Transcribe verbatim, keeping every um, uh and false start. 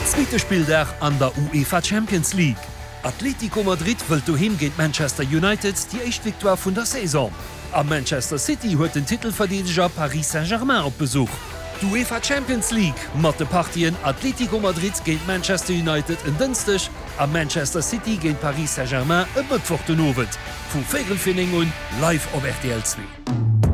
Zweite Spieldach an der UEFA Champions League. Atletico Madrid wëlt doheem géint Manchester United die echt Viktoire vun der Saison. Am Manchester City huet den Titelverdeger Paris Saint-Germain op Besuch. Die UEFA Champions League mat de Partien Atletico Madrid géint Manchester United en Dënstech, a Manchester City géint Paris Saint-Germain e Mëttwoch den Nowet. Vu Viertelfinning un live op R T L zwei.